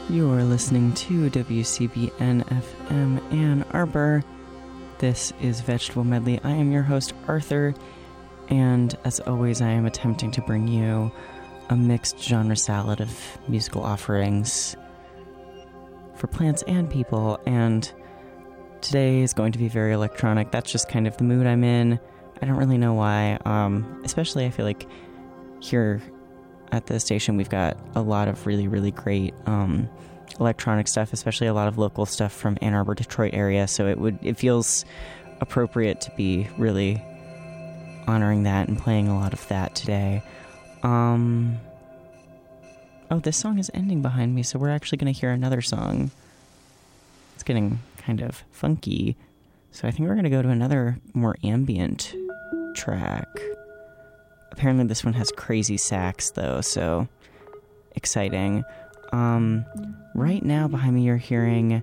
You're listening to WCBN FM Ann Arbor. This is Vegetable Medley. I am your host, Arthur, and as always, I am attempting to bring you a mixed genre salad of musical offerings for plants and people, and today is going to be very electronic. That's just kind of the mood I'm in. I don't really know why, especially I feel like here at the station we've got a lot of really, really great electronic stuff, especially a lot of local stuff from Ann Arbor, Detroit area, so it feels appropriate to be really honoring that and playing a lot of that today. Oh, this song is ending behind me, so we're actually going to hear another song. It's getting kind of funky, so I think we're going to go to another more ambient track. Apparently this one has crazy sax, though, so exciting. Right now behind me you're hearing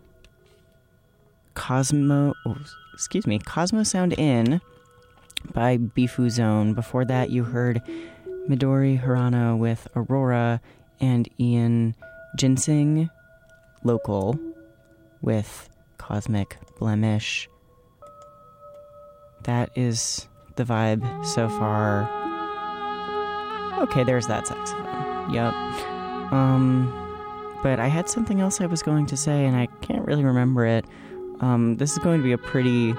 Cosmo Sound In by Bifu Zone. Before that you heard Midori Hirano with Aurora and Ian Ginsing Local with Cosmic Blemish. That is the vibe so far. Okay, there's that saxophone. Yep. But I had something else I was going to say, and I can't really remember it. This is going to be a pretty,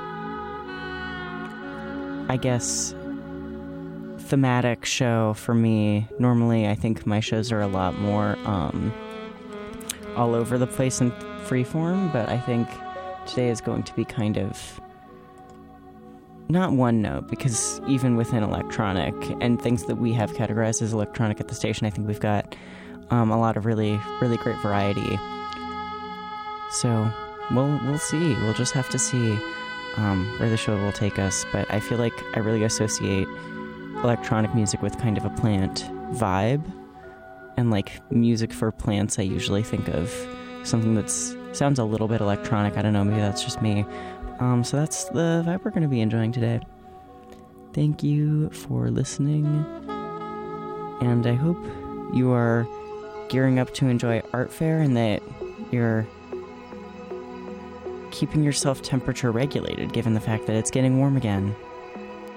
I guess, thematic show for me. Normally, I think my shows are a lot more all over the place and freeform, but I think today is going to be kind of not one note, because even within electronic and things that we have categorized as electronic at the station, I think we've got a lot of really, really great variety. So we'll see. We'll just have to see where the show will take us. But I feel like I really associate electronic music with kind of a plant vibe, and like music for plants, I usually think of something that sounds a little bit electronic. I don't know, maybe that's just me. So that's the vibe we're going to be enjoying today. Thank you for listening, and I hope you are gearing up to enjoy Art Fair and that you're keeping yourself temperature regulated given the fact that it's getting warm again.